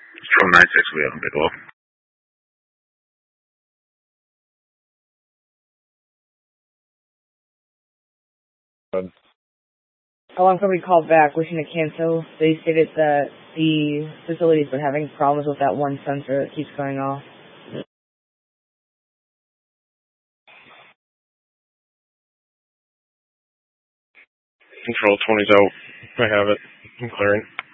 Control 96, we have a big low. Alarm company called back wishing to cancel. They stated that the facility's been having problems with that one sensor that keeps going off. Control 20's out. I have it. I'm clearing.